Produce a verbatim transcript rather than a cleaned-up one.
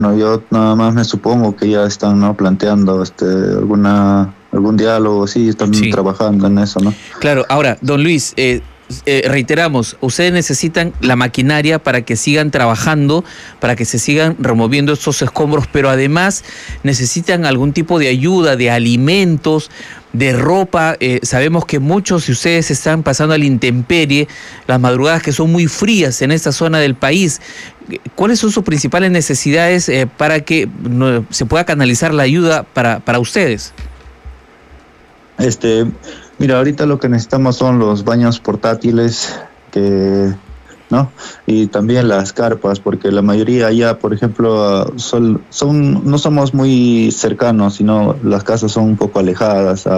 No, yo nada más me supongo que ya están, ¿no?, planteando este alguna algún diálogo, sí, están Sí. trabajando en eso, ¿no? Claro, ahora, don Luis, eh, eh, reiteramos, ustedes necesitan la maquinaria para que sigan trabajando, para que se sigan removiendo estos escombros, pero además necesitan algún tipo de ayuda, de alimentos, de ropa. Eh, sabemos que muchos de ustedes están pasando a la intemperie, las madrugadas que son muy frías en esta zona del país. ¿Cuáles son sus principales necesidades eh, para que no, se pueda canalizar la ayuda para, para ustedes? Este, mira, ahorita lo que necesitamos son los baños portátiles, que, ¿no? Y también las carpas, porque la mayoría allá, por ejemplo, son, son no somos muy cercanos, sino las casas son un poco alejadas.